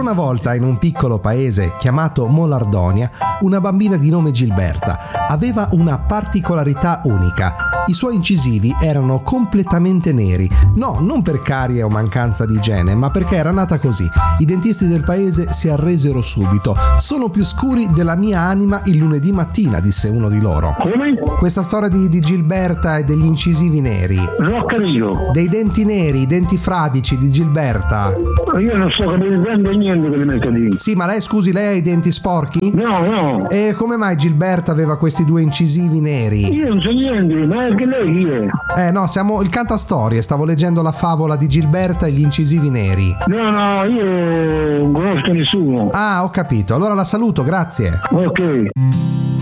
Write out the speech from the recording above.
una volta in un piccolo paese chiamato Molardonia una bambina di nome Gilberta. Aveva una particolarità unica. I suoi incisivi erano completamente neri. No, non per carie o mancanza di igiene, ma perché era nata così. I dentisti del paese si arresero subito. Sono più scuri della mia anima il lunedì mattina, disse uno di loro. Come? Questa storia di Gilberta e degli incisivi neri. Non ho capito. Dei denti neri, i denti fradici di Gilberta. Io non so capire niente che mi metto lì. Sì, ma lei, scusi, lei ha i denti sporchi? No. E come mai Gilberta aveva questi due incisivi neri? Io non so niente, ma anche lei chi è? No, siamo il cantastorie, stavo leggendo la favola di Gilberta e gli incisivi neri. No, io non conosco nessuno. Ah, ho capito, allora la saluto, grazie. Ok.